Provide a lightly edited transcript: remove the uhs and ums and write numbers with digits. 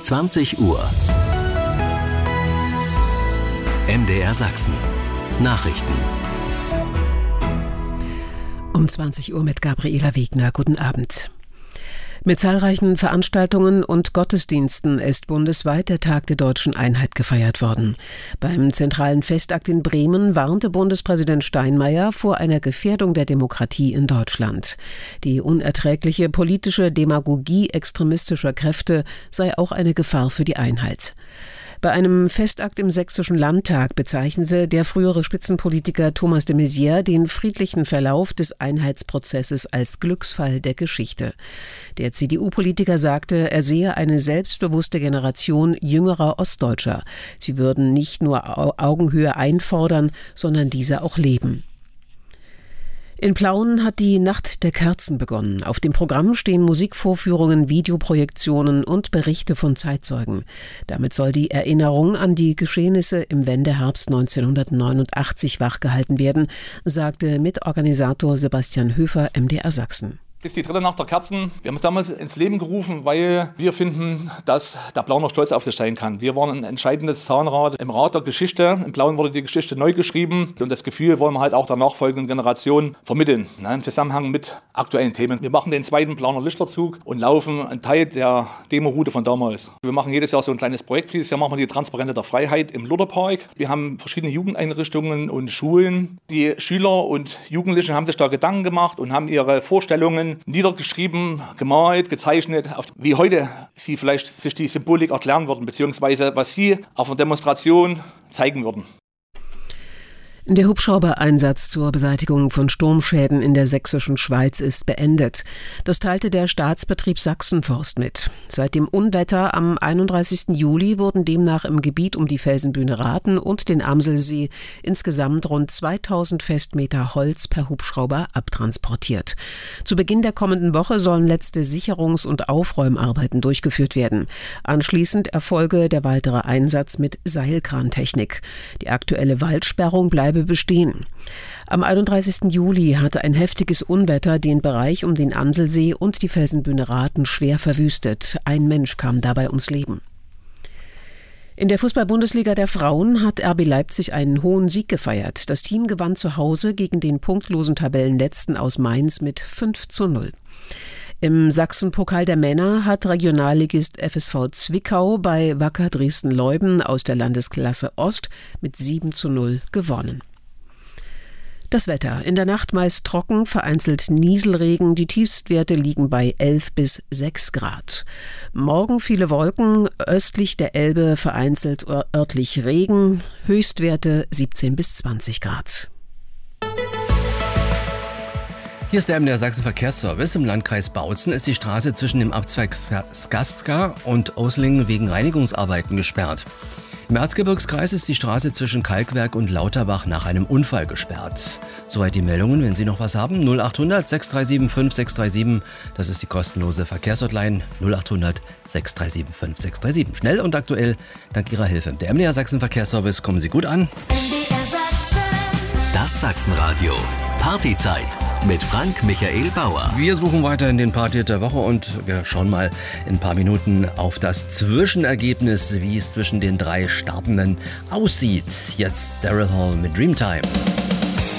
20 Uhr. MDR Sachsen. Nachrichten. Um 20 Uhr mit Gabriela Wegner. Guten Abend. Mit zahlreichen Veranstaltungen und Gottesdiensten ist bundesweit der Tag der Deutschen Einheit gefeiert worden. Beim zentralen Festakt in Bremen warnte Bundespräsident Steinmeier vor einer Gefährdung der Demokratie in Deutschland. Die unerträgliche politische Demagogie extremistischer Kräfte sei auch eine Gefahr für die Einheit. Bei einem Festakt im Sächsischen Landtag bezeichnete der frühere Spitzenpolitiker Thomas de Maizière den friedlichen Verlauf des Einheitsprozesses als Glücksfall der Geschichte. Der CDU-Politiker sagte, er sehe eine selbstbewusste Generation jüngerer Ostdeutscher. Sie würden nicht nur Augenhöhe einfordern, sondern diese auch leben. In Plauen hat die Nacht der Kerzen begonnen. Auf dem Programm stehen Musikvorführungen, Videoprojektionen und Berichte von Zeitzeugen. Damit soll die Erinnerung an die Geschehnisse im Wendeherbst 1989 wachgehalten werden, sagte Mitorganisator Sebastian Höfer, MDR Sachsen. Das ist die dritte Nacht der Kerzen. Wir haben es damals ins Leben gerufen, weil wir finden, dass der Plauner stolz auf sich sein kann. Wir waren ein entscheidendes Zahnrad im Rad der Geschichte. In Plauen wurde die Geschichte neu geschrieben und das Gefühl wollen wir halt auch der nachfolgenden Generation vermitteln, im Zusammenhang mit aktuellen Themen. Wir machen den zweiten Plauner Lichterzug und laufen einen Teil der Demo-Route von damals. Wir machen jedes Jahr so ein kleines Projekt. Dieses Jahr machen wir die Transparente der Freiheit im Lutherpark. Wir haben verschiedene Jugendeinrichtungen und Schulen. Die Schüler und Jugendlichen haben sich da Gedanken gemacht und haben ihre Vorstellungen niedergeschrieben, gemalt, gezeichnet, wie heute sie vielleicht sich die Symbolik erklären würden, beziehungsweise was sie auf einer Demonstration zeigen würden. Der Hubschrauber-Einsatz zur Beseitigung von Sturmschäden in der sächsischen Schweiz ist beendet. Das teilte der Staatsbetrieb Sachsenforst mit. Seit dem Unwetter am 31. Juli wurden demnach im Gebiet um die Felsenbühne Rathen und den Amselsee insgesamt rund 2000 Festmeter Holz per Hubschrauber abtransportiert. Zu Beginn der kommenden Woche sollen letzte Sicherungs- und Aufräumarbeiten durchgeführt werden. Anschließend erfolge der weitere Einsatz mit Seilkrantechnik. Die aktuelle Waldsperrung bleibe bestehen. Am 31. Juli hatte ein heftiges Unwetter den Bereich um den Amselsee und die Felsenbühne Rathen schwer verwüstet. Ein Mensch kam dabei ums Leben. In der Fußball-Bundesliga der Frauen hat RB Leipzig einen hohen Sieg gefeiert. Das Team gewann zu Hause gegen den punktlosen Tabellenletzten aus Mainz mit 5:0. Im Sachsenpokal der Männer hat Regionalligist FSV Zwickau bei Wacker Dresden-Leuden aus der Landesklasse Ost mit 7:0 gewonnen. Das Wetter. In der Nacht meist trocken, vereinzelt Nieselregen. Die Tiefstwerte liegen bei 11 bis 6 Grad. Morgen viele Wolken, östlich der Elbe vereinzelt örtlich Regen. Höchstwerte 17 bis 20 Grad. Hier ist der MDR Sachsen Verkehrsservice. Im Landkreis Bautzen ist die Straße zwischen dem Abzweig Skaska und Oslingen wegen Reinigungsarbeiten gesperrt. Im Erzgebirgskreis ist die Straße zwischen Kalkwerk und Lauterbach nach einem Unfall gesperrt. Soweit die Meldungen. Wenn Sie noch was haben, 0800 637 5637. Das ist die kostenlose Verkehrshotline 0800 637 5637. Schnell und aktuell dank Ihrer Hilfe. Der MDR Sachsen Verkehrsservice, kommen Sie gut an. Das Sachsenradio. Partyzeit mit Frank Michael Bauer. Wir suchen weiter in den Party der Woche und wir schauen mal in ein paar Minuten auf das Zwischenergebnis, wie es zwischen den drei Startenden aussieht. Jetzt Daryl Hall mit Dreamtime.